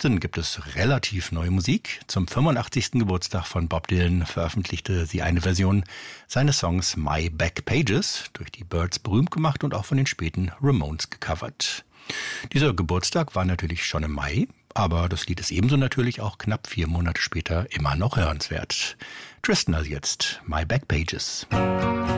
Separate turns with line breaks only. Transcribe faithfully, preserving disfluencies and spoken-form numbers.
Boston gibt es relativ neue Musik. Zum fünfundachtzigsten Geburtstag von Bob Dylan veröffentlichte sie eine Version seines Songs My Back Pages, durch die Byrds berühmt gemacht und auch von den späten Ramones gecovert. Dieser Geburtstag war natürlich schon im Mai, aber das Lied ist ebenso natürlich auch knapp vier Monate später immer noch hörenswert. Tristan also jetzt, My Back Pages.